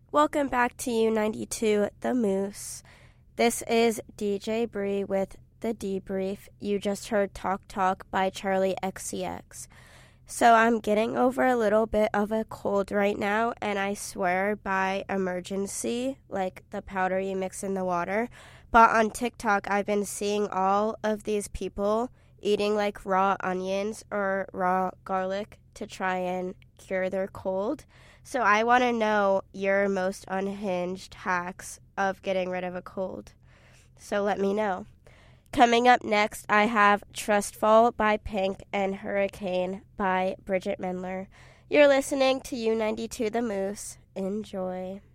Welcome back to U92 The Moose. This is DJ Bree with The Debrief. You just heard Talk Talk by Charlie XCX. So I'm getting over a little bit of a cold right now, and I swear by emergency, like the powder you mix in the water. But on TikTok, I've been seeing all of these people eating like raw onions or raw garlic to try and cure their cold. So I want to know your most unhinged hacks of getting rid of a cold. So let me know. Coming up next, I have Trustful by Pink and Hurricane by Bridget Mendler. You're listening to U92 The Moose. Enjoy.